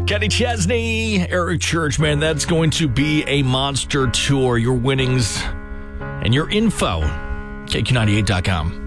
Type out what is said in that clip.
Kenny Chesney, Eric Church, man, that's going to be a monster tour. Your winnings and your info, KQ98.com.